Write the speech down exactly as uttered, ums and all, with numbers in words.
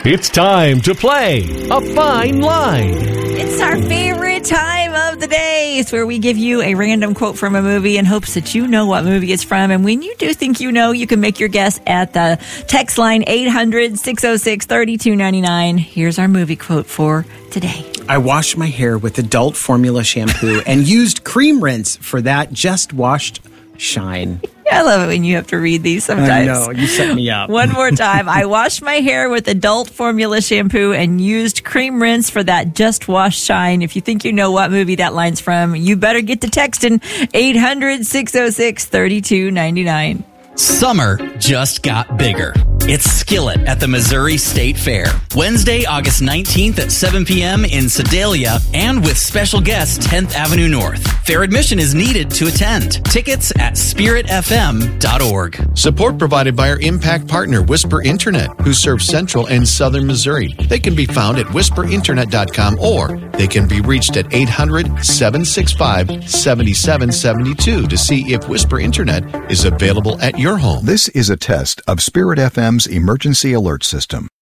It's time to play A Fine Line. It's our favorite time of the day. It's where we give you a random quote from a movie in hopes that you know what movie it's from. And when you do think you know, you can make your guess at the text line eight hundred, six oh six, three two nine nine. Here's our movie quote for today. I washed my hair with adult formula shampoo and used cream rinse for that just washed shine. I love it when you have to read these sometimes. I know, you set me up. One more time. I washed my hair with adult formula shampoo and used cream rinse for that just wash shine. If you think you know what movie that line's from, you better get to texting eight hundred, six oh six, three two nine nine. Summer just got bigger. It's Skillet at the Missouri State Fair. Wednesday, August nineteenth at seven p.m. in Sedalia and with special guest tenth Avenue North. Fair admission is needed to attend. Tickets at spirit f m dot org. Support provided by our impact partner, Whisper Internet, who serves central and southern Missouri. They can be found at whisper internet dot com or they can be reached at eight hundred, seven six five, seven seven seven two to see if Whisper Internet is available at your home. This is a test of Spirit F M's emergency alert system.